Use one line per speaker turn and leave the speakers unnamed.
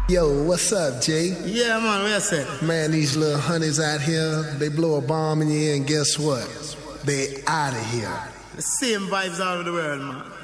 Yo, what's up, Jay?
Yeah, man, what you say?
Man, these little honeys out here, they blow a bomb in your ear, and guess what? They out of here.
The same vibes all over the world, man.